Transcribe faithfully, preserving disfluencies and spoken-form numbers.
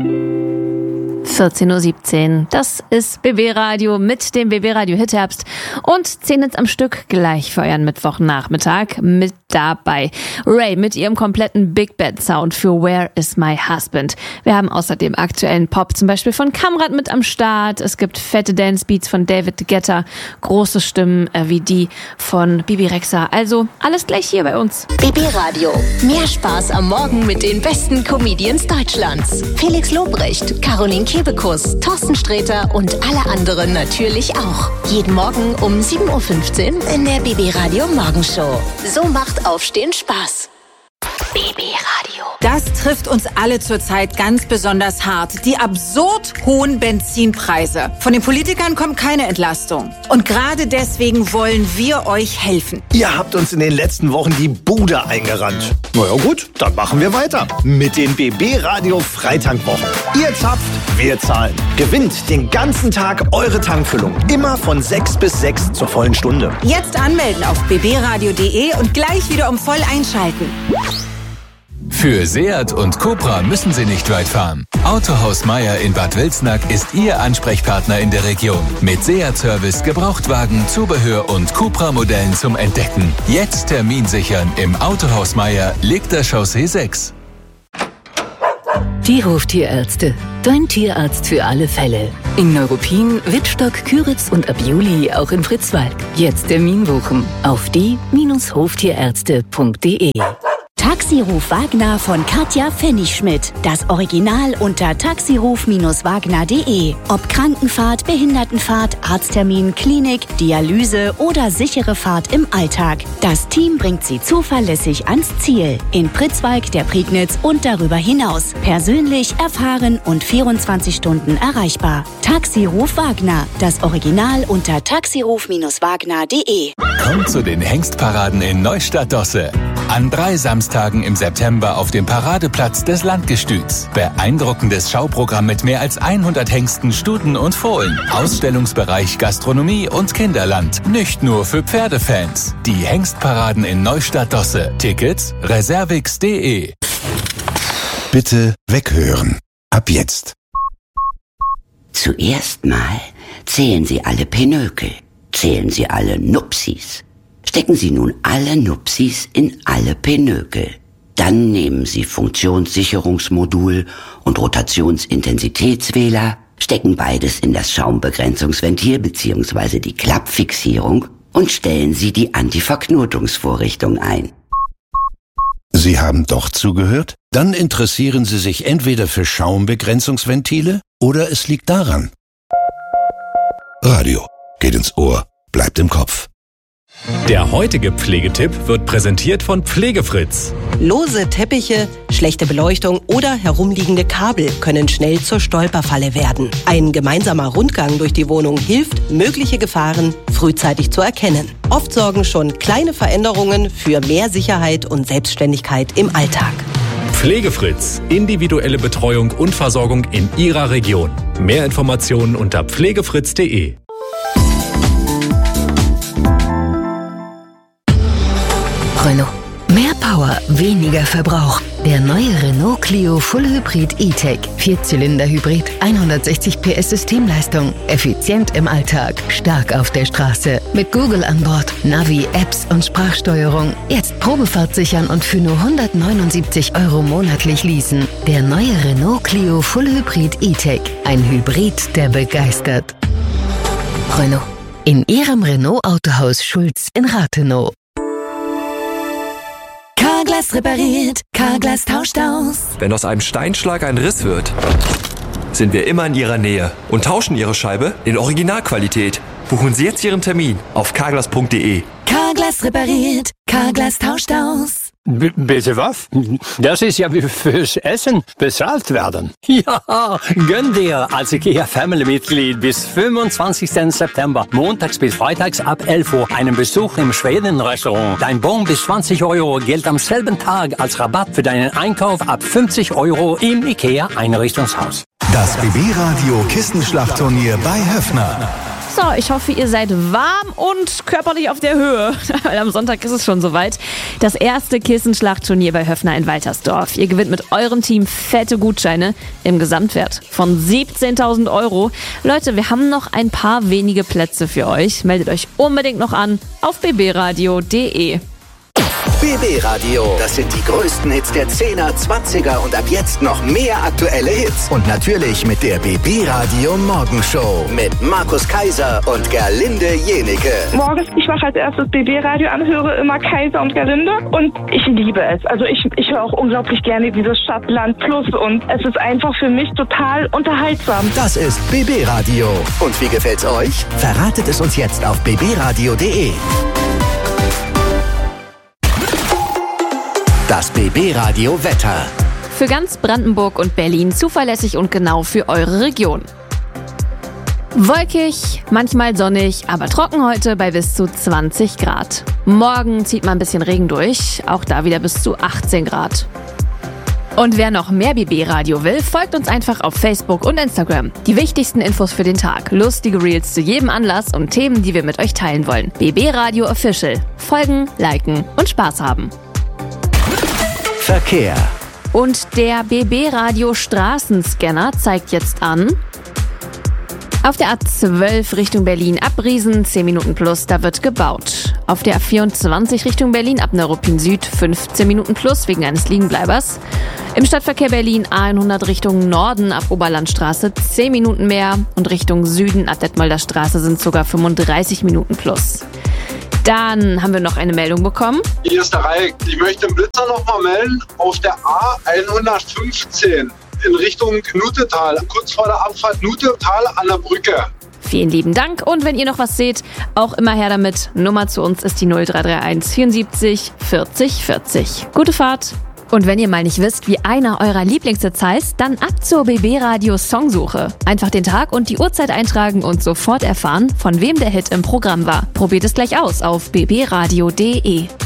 vierzehn Uhr siebzehn. Das ist B B Radio mit dem B B Radio Hitherbst und zehn Hits am Stück gleich für euren Mittwochnachmittag mit dabei. Ray mit ihrem kompletten Big Band Sound für Where is My Husband. Wir haben außerdem aktuellen Pop, zum Beispiel von Kamrat mit am Start. Es gibt fette Dance Beats von David Guetta, große Stimmen äh, wie die von Bibi Rexha. Also alles gleich hier bei uns. B B Radio. Mehr Spaß am Morgen mit den besten Comedians Deutschlands. Felix Lobrecht, Caroline Kebekus, Thorsten Sträter und alle anderen natürlich auch. Jeden Morgen um sieben Uhr fünfzehn in der B B Radio Morgenshow. So macht Aufstehen Spaß. B B Radio. Das trifft uns alle zurzeit ganz besonders hart. Die absurd hohen Benzinpreise. Von den Politikern kommt keine Entlastung. Und gerade deswegen wollen wir euch helfen. Ihr habt uns in den letzten Wochen die Bude eingerannt. Na ja gut, dann machen wir weiter. Mit den B B Radio Freitankwochen. Ihr zapft, wir zahlen. Gewinnt den ganzen Tag eure Tankfüllung. Immer von sechs bis sechs zur vollen Stunde. Jetzt anmelden auf b b radio punkt d e und gleich wieder um voll einschalten. Für Seat und Cupra müssen Sie nicht weit fahren. Autohaus Meier in Bad Wilsnack ist Ihr Ansprechpartner in der Region. Mit Seat-Service, Gebrauchtwagen, Zubehör und Cupra-Modellen zum Entdecken. Jetzt Termin sichern im Autohaus Meier, Legter Chaussee sechs. Die Hoftierärzte. Dein Tierarzt für alle Fälle. In Neuruppin, Wittstock, Küritz und ab Juli auch in Fritzwalk. Jetzt Termin buchen auf die Bindestrich hoftierärzte punkt d e. Taxiruf Wagner von Katja Pfennigschmidt. Das Original unter taxiruf Wagner punkt d e. Ob Krankenfahrt, Behindertenfahrt, Arzttermin, Klinik, Dialyse oder sichere Fahrt im Alltag. Das Team bringt Sie zuverlässig ans Ziel. In Pritzwalk, der Prignitz und darüber hinaus. Persönlich, erfahren und vierundzwanzig Stunden erreichbar. Taxiruf Wagner. Das Original unter taxiruf Wagner punkt d e. Kommt zu den Hengstparaden in Neustadt-Dosse. An drei Samstagen im September auf dem Paradeplatz des Landgestüts. Beeindruckendes Schauprogramm mit mehr als hundert Hengsten, Stuten und Fohlen. Ausstellungsbereich Gastronomie und Kinderland. Nicht nur für Pferdefans. Die Hengstparaden in Neustadt-Dosse. Tickets reservix punkt d e. Bitte weghören. Ab jetzt. Zuerst mal zählen Sie alle Pinökel. Zählen Sie alle Nupsis. Stecken Sie nun alle Nupsis in alle Pinökel. Dann nehmen Sie Funktionssicherungsmodul und Rotationsintensitätswähler, stecken beides in das Schaumbegrenzungsventil bzw. die Klappfixierung und stellen Sie die Antiverknotungsvorrichtung ein. Sie haben doch zugehört? Dann interessieren Sie sich entweder für Schaumbegrenzungsventile oder es liegt daran. Radio geht ins Ohr, bleibt im Kopf. Der heutige Pflegetipp wird präsentiert von Pflegefritz. Lose Teppiche, schlechte Beleuchtung oder herumliegende Kabel können schnell zur Stolperfalle werden. Ein gemeinsamer Rundgang durch die Wohnung hilft, mögliche Gefahren frühzeitig zu erkennen. Oft sorgen schon kleine Veränderungen für mehr Sicherheit und Selbstständigkeit im Alltag. Pflegefritz. Individuelle Betreuung und Versorgung in Ihrer Region. Mehr Informationen unter pflegefritz punkt d e. Renault. Mehr Power, weniger Verbrauch. Der neue Renault Clio Full Hybrid E-Tech. Vierzylinder-Hybrid, hundertsechzig P S Systemleistung. Effizient im Alltag, stark auf der Straße. Mit Google an Bord, Navi, Apps und Sprachsteuerung. Jetzt Probefahrt sichern und für nur hundertneunundsiebzig Euro monatlich leasen. Der neue Renault Clio Full Hybrid E-Tech. Ein Hybrid, der begeistert. Renault. In Ihrem Renault Autohaus Schulz in Rathenow. Carglass repariert, Carglass tauscht aus. Wenn aus einem Steinschlag ein Riss wird, sind wir immer in Ihrer Nähe und tauschen Ihre Scheibe in Originalqualität. Buchen Sie jetzt Ihren Termin auf carglass punkt d e. Carglass repariert, Carglass tauscht aus. B- bitte was? Das ist ja wie fürs Essen bezahlt werden. Ja, gönn dir als IKEA Family-Mitglied bis fünfundzwanzigsten September, montags bis freitags ab elf Uhr, einen Besuch im Schweden-Restaurant. Dein Bon bis zwanzig Euro gilt am selben Tag als Rabatt für deinen Einkauf ab fünfzig Euro im IKEA Einrichtungshaus. Das B B Radio Kissenschlachtturnier bei Höffner. So, ich hoffe, ihr seid warm und körperlich auf der Höhe, weil am Sonntag ist es schon soweit. Das erste Kissenschlachtturnier bei Höffner in Waltersdorf. Ihr gewinnt mit eurem Team fette Gutscheine im Gesamtwert von siebzehntausend Euro. Leute, wir haben noch ein paar wenige Plätze für euch. Meldet euch unbedingt noch an auf b b radio punkt d e. B B Radio, das sind die größten Hits der zehner, zwanziger und ab jetzt noch mehr aktuelle Hits. Und natürlich mit der B B Radio Morgenshow mit Markus Kaiser und Gerlinde Jenike. Morgens, ich mache als erstes B B Radio an, höre immer Kaiser und Gerlinde und ich liebe es. Also ich, ich höre auch unglaublich gerne dieses Stadt, Land, Plus und es ist einfach für mich total unterhaltsam. Das ist B B Radio. Und wie gefällt's euch? Verratet es uns jetzt auf b b radio punkt d e. Das B B Radio Wetter. Für ganz Brandenburg und Berlin zuverlässig und genau für eure Region. Wolkig, manchmal sonnig, aber trocken heute bei bis zu zwanzig Grad. Morgen zieht mal ein bisschen Regen durch, auch da wieder bis zu achtzehn Grad. Und wer noch mehr B B-Radio will, folgt uns einfach auf Facebook und Instagram. Die wichtigsten Infos für den Tag, lustige Reels zu jedem Anlass und Themen, die wir mit euch teilen wollen. B B-Radio Official. Folgen, liken und Spaß haben. Verkehr. Und der B B-Radio Straßenscanner zeigt jetzt an: auf der A zwölf Richtung Berlin ab Riesen zehn Minuten plus, da wird gebaut. Auf der A vierundzwanzig Richtung Berlin ab Neuruppin Süd fünfzehn Minuten plus wegen eines Liegenbleibers. Im Stadtverkehr Berlin A hundert Richtung Norden ab Oberlandstraße zehn Minuten mehr und Richtung Süden ab Detmolder Straße sind sogar fünfunddreißig Minuten plus. Dann haben wir noch eine Meldung bekommen. Hier ist der Reik. Ich möchte den Blitzer nochmal melden. Auf der A hundertfünfzehn in Richtung Nutetal, kurz vor der Abfahrt Nutetal an der Brücke. Vielen lieben Dank und wenn ihr noch was seht, auch immer her damit. Nummer zu uns ist die null drei drei eins vierundsiebzig vierzig vierzig. Gute Fahrt! Und wenn ihr mal nicht wisst, wie einer eurer Lieblingshits heißt, dann ab zur B B-Radio Songsuche. Einfach den Tag und die Uhrzeit eintragen und sofort erfahren, von wem der Hit im Programm war. Probiert es gleich aus auf b b radio punkt d e.